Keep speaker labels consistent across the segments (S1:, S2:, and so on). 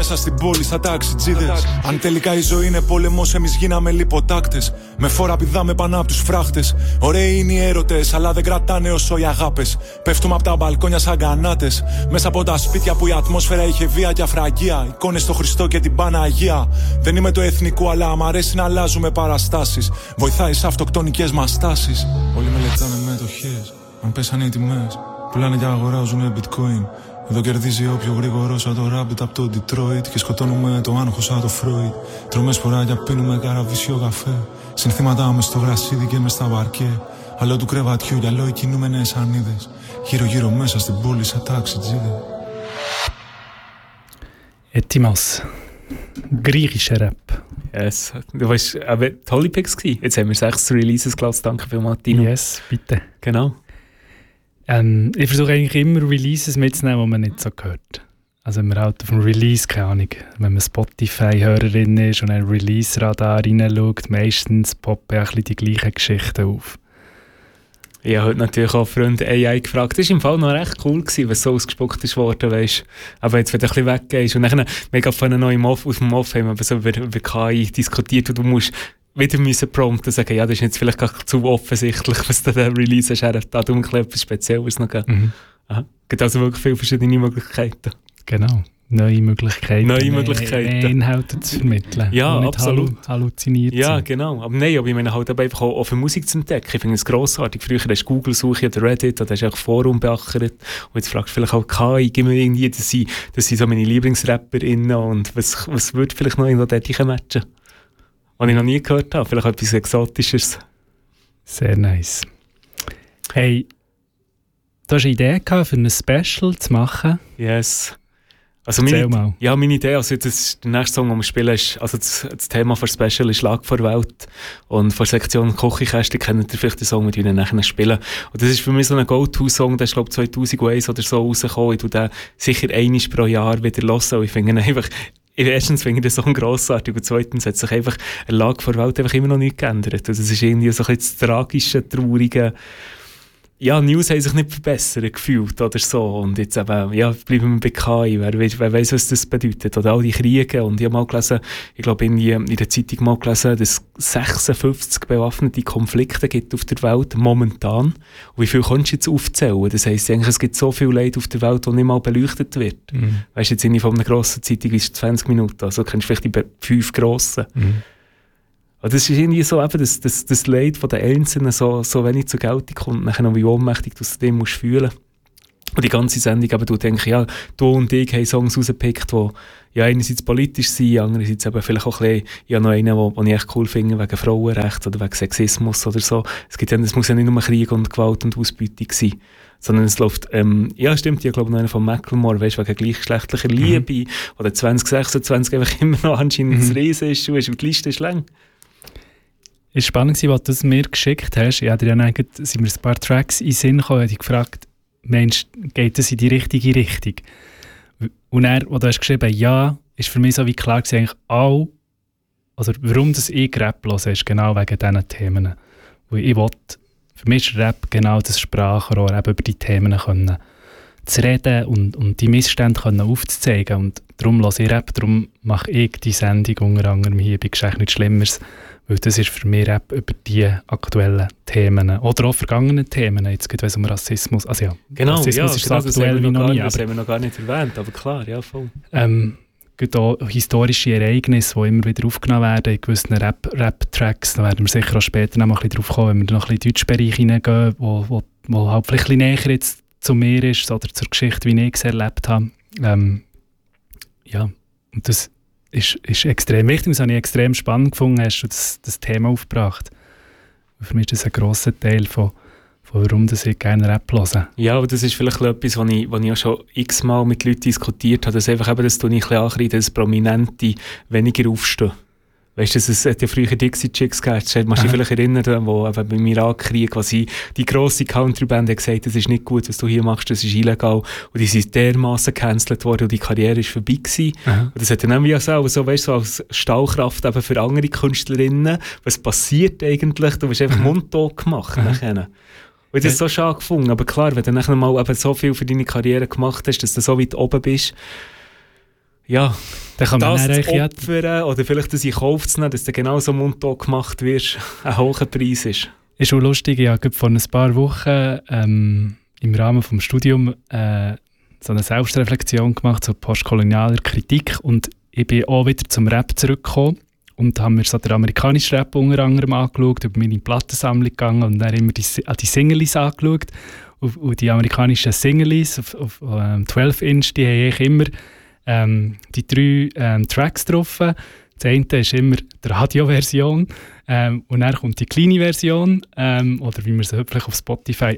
S1: μέσα στην πόλη σαν ταξιτζίδες. Αν τελικά η ζωή είναι πόλεμος, εμείς γίναμε λιποτάκτες. Με φόρα πηδάμε πάνω απ' τους φράχτες. Ωραίοι είναι οι έρωτες, αλλά δεν κρατάνε όσο οι αγάπες. Πέφτουμε απ' τα μπαλκόνια σαν γκανάτες. Μέσα από τα σπίτια που η ατμόσφαιρα είχε βία και αφραγία. Εικόνες στο Χριστό και την Παναγία. Δεν είμαι το εθνικό, αλλά μ' αρέσει να αλλάζουμε παραστάσεις. Βοηθάει σε αυτοκτονικές μας τάσεις. Όλοι μελετάνε μετοχές. Αν πέσανε οι τιμές, πουλάνε και αγοράζουνε bitcoin. Εδώ κερδίζει όποιο γρήγορο σαν το Rabbit από το Detroit. Και σκοτώνουμε το άγχος σαν το Freud. Τρώμε σποράκια, πίνουμε καραβίσιο καφέ. Συνθήματα μες στο γρασίδι και μες στα παρκέ. Αλλό του κρεβατιού, γυαλό οι κινούμενες ανίδες. Γύρω-γύρω μέσα στην πόλη σαν ταξιτζίδες.
S2: Έτοιμος. Griechischer Rap.
S3: Yes. Du weißt, aber tolle Picks gewesen. Jetzt haben wir 6 Releases gelassen. Danke vielmals, Tino.
S2: Yes, bitte.
S3: Genau.
S2: Ich versuche eigentlich immer Releases mitzunehmen, die man nicht so hört. Also wenn man halt auf dem Release, keine Ahnung, wenn man Spotify-Hörerin ist und ein Release-Radar reinschaut, meistens poppen auch ein bisschen die gleichen Geschichten auf.
S3: Ich habe heute natürlich auch Freunde AI gefragt. Das war im Fall noch recht cool, was so ausgespuckt ist worden, weißt. Aber jetzt, wenn du ein bisschen weggehst und dann, wir haben von einem auf dem Off haben wir so über KI diskutiert und du musst wieder müssen prompten sagen, ja, das ist jetzt vielleicht gar zu offensichtlich, was du da Release hast. Da darum etwas Spezielles noch gegeben. Es gibt also wirklich viele verschiedene Möglichkeiten.
S2: Genau. Neue Möglichkeiten.
S3: Mehr
S2: Inhalte zu vermitteln.
S3: Ja,
S2: nicht
S3: absolut.
S2: Halluziniert
S3: ja,
S2: sind.
S3: Genau. Aber nein, aber ich meine halt einfach auch für Musik zu entdecken. Ich finde es grossartig. Früher hast du Google-Suche oder Reddit oder hast du auch Forum beachtet. Und jetzt fragst du vielleicht auch KI, gib mir irgendwie, das sind so meine LieblingsrapperInnen und was würde vielleicht noch irgendwo dort matchen? Was ich noch nie gehört habe. Vielleicht etwas Exotisches.
S2: Sehr nice. Hey, du hast eine Idee gehabt, für ein Special zu machen.
S3: Yes. Also
S2: meine
S3: Idee, also der nächste Song, den wir spielen, ist, also das Thema für Special ist «Schlag vor Welt». Und von der Sektion Kochikäste kennt ihr vielleicht den Song, den wir nachher spielen. Und das ist für mich so ein Go-To-Song, der ist, glaube ich, 2001 oder so rausgekommen. Ich tue den sicher einmal pro Jahr wieder hören. Und ich finde ihn einfach, erstens finde ich den Song grossartig und zweitens hat sich einfach «Eine Lage vor Welt» einfach immer noch nicht geändert. Und das ist irgendwie so ein bisschen das tragische, traurige. Ja, News haben sich nicht verbessert gefühlt oder so. Und jetzt eben, ja, bleiben wir bei KI. Wer weiss, was das bedeutet. Oder all die Kriege. Und ich habe mal gelesen, ich glaube in der Zeitung mal gelesen, dass es 56 bewaffnete Konflikte gibt auf der Welt momentan. Und wie viel kannst du jetzt aufzählen? Das heisst eigentlich, es gibt so viel Leid auf der Welt, das nicht mal beleuchtet wird. Weißt du, jetzt in von einer grossen Zeitung ist 20 Minuten. Also kennst du vielleicht die 5 grossen. Und das ist irgendwie so, eben, das Leid der Einzelnen so wenig zur Geltung kommt, nachher noch wie ohnmächtig du es dem musst fühlen. Und die ganze Sendung, eben, du denkst, ja, du und ich haben Songs rausgepickt, die ja einerseits politisch sind, andererseits eben vielleicht auch ein bisschen, ja, noch einen, den ich echt cool finde, wegen Frauenrecht oder wegen Sexismus oder so. Es muss ja nicht nur Krieg und Gewalt und Ausbeutung sein, sondern es läuft, ja, stimmt, ich glaube noch einer von Macklemore, weißt du, wegen gleichgeschlechtlicher Liebe, oder 2026 einfach immer noch anscheinend ein Riesen-Issue ist, und die Liste ist lang.
S2: Es war spannend, was du mir geschickt hast. Ja, sind mir ein paar Tracks in den Sinn gekommen, und ich gefragt, Mensch, geht das in die richtige Richtung? Und er, wo du hast geschrieben, ja, ist für mich so wie klar gewesen, eigentlich auch, also warum das ich Rap höre, ist genau wegen diesen Themen. Weil ich wollte, für mich ist Rap genau das Sprachrohr, eben über die Themen können zu reden und die Missstände können aufzuzeigen. Und darum höre ich Rap, darum mache ich die Sendung unter anderem hier bei «Geschenk nichts Schlimmeres», weil das ist für mich Rap über die aktuellen Themen oder auch vergangenen Themen. Jetzt geht es um Rassismus. Also ja,
S3: genau,
S2: Rassismus ist
S3: genau,
S2: aktuell wie noch nie.
S3: Das haben wir noch gar nicht erwähnt, aber klar, ja, voll.
S2: Gibt auch historische Ereignisse, die immer wieder aufgenommen werden in gewissen Rap-Tracks. Da werden wir sicher auch später noch mal ein bisschen drauf kommen, wenn wir noch ein bisschen in den Deutschbereich hineingehen, wo halt vielleicht ein bisschen näher jetzt zu mir ist oder zur Geschichte, wie ich es erlebt habe. Ja, und das ist extrem wichtig. Das habe ich extrem spannend gefunden, hast du das Thema aufgebracht. Für mich ist das ein grosser Teil von warum ich gerne Rap höre. Ja,
S3: aber das ist vielleicht etwas, was ich auch schon x-mal mit Leuten diskutiert habe. Das einfach eben, dass du nicht ankreiden, dass Prominente weniger aufstehen. Weißt du, es hat ja früher Dixie Chicks gegeben, du musst dich vielleicht erinnern, wo eben beim Irakkrieg quasi die grosse Country-Band hat gesagt, das ist nicht gut, was du hier machst, das ist illegal. Und die sind dermassen gecancelt worden und die Karriere ist vorbei gewesen. Und das hat dann auch so, weißt du, so als Stahlkraft eben für andere Künstlerinnen, was passiert eigentlich, du wirst einfach mundtot gemacht nachher. Und das ist so schade gefunden. Aber klar, wenn du nachher mal eben so viel für deine Karriere gemacht hast, dass du so weit oben bist, ja,
S2: dann kann man
S3: das zu opfern oder vielleicht das in Kauf zu nehmen, dass du genau so mundtot gemacht wirst, ein hoher Preis ist.
S2: Ist auch lustig, ich habe vor ein paar Wochen im Rahmen des Studiums so eine Selbstreflexion gemacht zur postkolonialer Kritik und ich bin auch wieder zum Rap zurückgekommen und habe mir so den amerikanischen Rap unter anderem angeschaut, über meine Plattensammlung gegangen und dann immer die Singles angeschaut. Und die amerikanischen Singles auf 12-Inch, die haben eigentlich immer die 3 Tracks drauf. Das eine ist immer die Radio-Version und dann kommt die kleine Version oder wie man sie vielleicht auf Spotify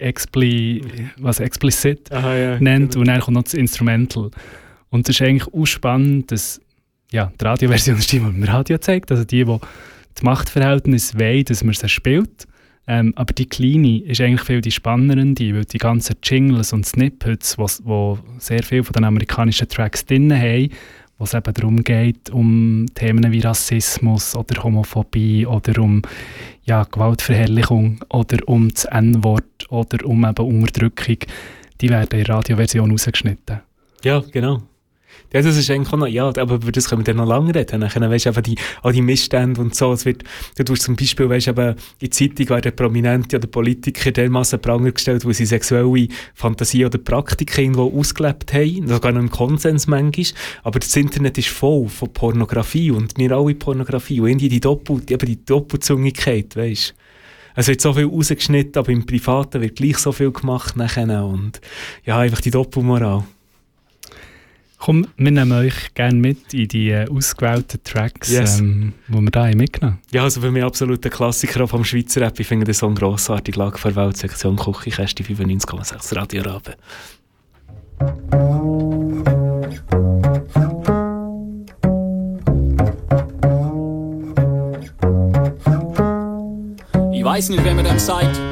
S2: explicit nennt und dann kommt noch das Instrumental. Und es ist eigentlich auch spannend, dass die Radio-Version ist die, die man im Radio zeigt, also die Machtverhältnisse wollen, dass man sie spielt. Aber die kleine ist eigentlich viel die spannendere, weil die ganzen Jingles und Snippets, die sehr viele von den amerikanischen Tracks drin haben, wo es eben darum geht, um Themen wie Rassismus oder Homophobie oder um Gewaltverherrlichung oder um das N-Wort oder um eben Unterdrückung, die werden in der Radioversion rausgeschnitten.
S3: Ja, genau. Ja, das ist eigentlich auch noch, aber über das können wir dann noch lange reden. Dann weisst du all die Missstände und so. Du tust zum Beispiel, weisst eben, in der Zeitung werden Prominente oder Politiker dermassen Pranger gestellt, wo sie sexuelle Fantasien oder Praktiken irgendwo ausgelebt haben. Sogar noch im Konsens manchmal. Aber das Internet ist voll von Pornografie und wir alle Pornografie. Und irgendwie die Doppelzüngigkeit, weisst du. Es wird so viel rausgeschnitten, aber im Privaten wird gleich so viel gemacht nachher. Und einfach die Doppelmoral.
S2: Komm, wir nehmen euch gerne mit in die ausgewählten Tracks,
S3: yes.
S2: Die wir da mitgenommen haben.
S3: Ja, also für mich absolut ein Klassiker vom Schweizer Rap. Ich finde den Song grossartig. Lage vor Welt, Sektion Küchenkäste 95,6 Radio Rabe.
S4: Ich weiss nicht, wer mir dem sagt.